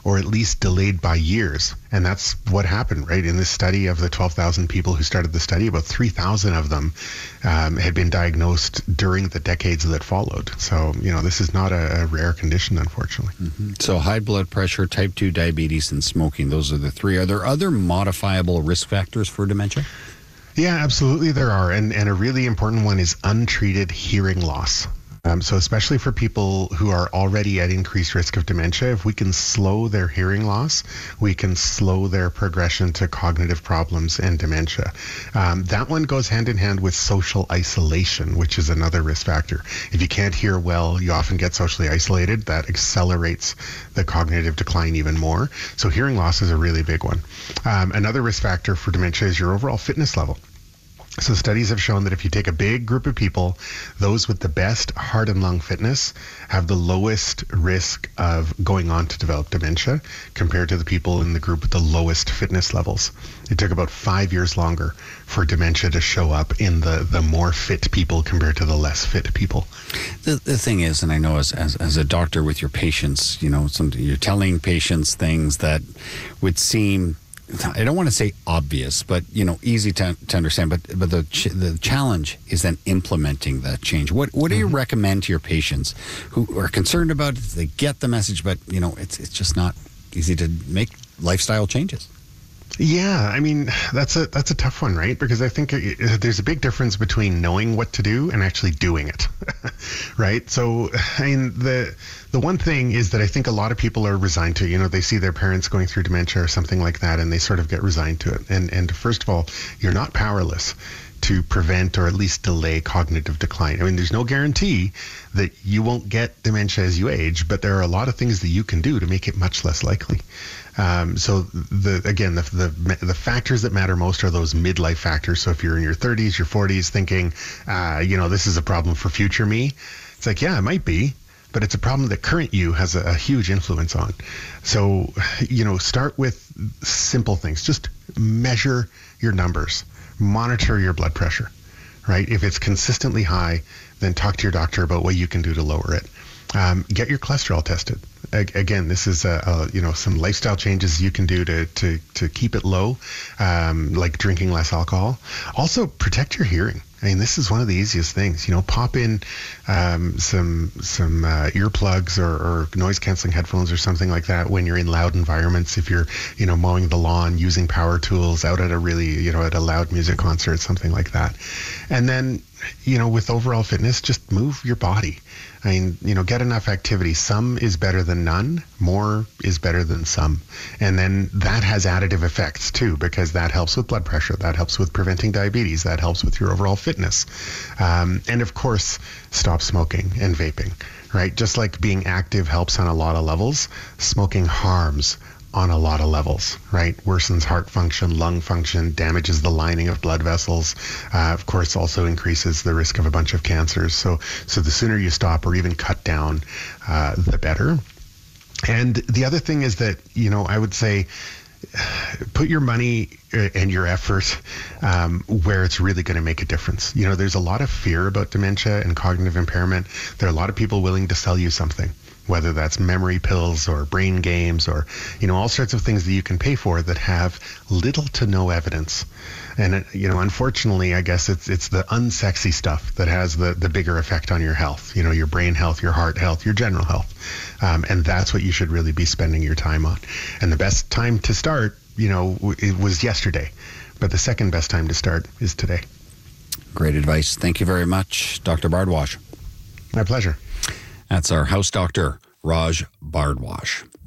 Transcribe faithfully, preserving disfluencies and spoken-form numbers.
or at least delayed by years. And that's what happened, right? In this study of the twelve thousand people who started the study, about three thousand of them um, had been diagnosed during the decades that followed. So, you know, this is not a, a rare condition, unfortunately. Mm-hmm. So high blood pressure, type two diabetes, and smoking, those are the three. Are there other modifiable risk factors for dementia? Yeah, absolutely there are. And, and a really important one is untreated hearing loss. Um, so especially for people who are already at increased risk of dementia, if we can slow their hearing loss, we can slow their progression to cognitive problems and dementia. Um, that one goes hand in hand with social isolation, which is another risk factor. If you can't hear well, you often get socially isolated. That accelerates the cognitive decline even more. So hearing loss is a really big one. Um, another risk factor for dementia is your overall fitness level. So studies have shown that if you take a big group of people, those with the best heart and lung fitness have the lowest risk of going on to develop dementia compared to the people in the group with the lowest fitness levels. It took about five years longer for dementia to show up in the, the more fit people compared to the less fit people. The, the thing is, and I know as, as as a doctor with your patients, you know, some, you're telling patients things that would seem, I don't want to say obvious, but, you know, easy to, to understand. But but the ch- the challenge is then implementing that change. What what do you mm-hmm. recommend to your patients who are concerned about it? They get the message, but, you know, it's it's just not easy to make lifestyle changes. Yeah, I mean, that's a that's a tough one, right? Because I think it, there's a big difference between knowing what to do and actually doing it, right? So, I mean, the the one thing is that I think a lot of people are resigned to, you know, they see their parents going through dementia or something like that, and they sort of get resigned to it. And and first of all, you're not powerless to prevent or at least delay cognitive decline. I mean, there's no guarantee that you won't get dementia as you age, but there are a lot of things that you can do to make it much less likely. Um, so the again, the, the the factors that matter most are those midlife factors. So if you're in your thirties, your forties, thinking, uh, you know, this is a problem for future me, it's like, yeah, it might be, but it's a problem that current you has a, a huge influence on. So, you know, start with simple things. Just measure your numbers, monitor your blood pressure, right? If it's consistently high, then talk to your doctor about what you can do to lower it. Um, get your cholesterol tested. Again, this is a, a, you know, some lifestyle changes you can do to to to keep it low, um, like drinking less alcohol. Also, protect your hearing. I mean, this is one of the easiest things. You know, pop in um, some some uh, earplugs or, or noise canceling headphones or something like that when you're in loud environments. If you're, you know, mowing the lawn, using power tools, out at a really, you know, at a loud music concert, something like that. And then, you know, with overall fitness, just move your body. I mean, you know, get enough activity. Some is better than none. More is better than some. And then that has additive effects too, because that helps with blood pressure. That helps with preventing diabetes. That helps with your overall fitness. Um, and of course, stop smoking and vaping, right? Just like being active helps on a lot of levels, smoking harms on a lot of levels, right? Worsens heart function, lung function, damages the lining of blood vessels. Uh, of course, also increases the risk of a bunch of cancers. So, so the sooner you stop or even cut down, uh, the better. And the other thing is that, you know, I would say, put your money and your effort um, where it's really going to make a difference. You know, there's a lot of fear about dementia and cognitive impairment. There are a lot of people willing to sell you something, whether that's memory pills or brain games or, you know, all sorts of things that you can pay for that have little to no evidence. And, it, you know, unfortunately, I guess it's it's the unsexy stuff that has the, the bigger effect on your health, you know, your brain health, your heart health, your general health. Um, and that's what you should really be spending your time on. And the best time to start, you know, it was yesterday. But the second best time to start is today. Great advice. Thank you very much, Doctor Bardwash. My pleasure. That's our house doctor, Raj Bardwash.